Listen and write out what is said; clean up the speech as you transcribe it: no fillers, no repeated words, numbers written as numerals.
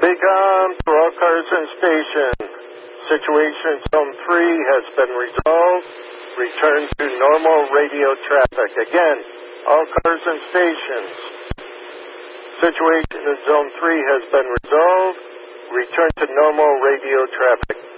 Beacon to all cars and stations. Situation Zone 3 has been resolved. Return to normal radio traffic. Again, all cars and stations. Situation in Zone 3 has been resolved. Return to normal radio traffic.